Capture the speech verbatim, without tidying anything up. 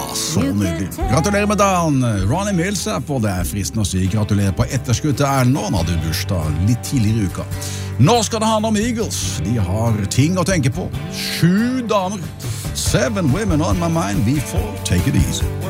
så nydelig. Gratulerer med dagen, Ronny Millsap, og det er fristende å si gratulerer på etterskudd til Erlend, og han hadde bursdag litt tidligere i uka. Nå skal det handle om Eagles. De har ting å tenke på. Sju damer. Seven women on my mind before take it easy.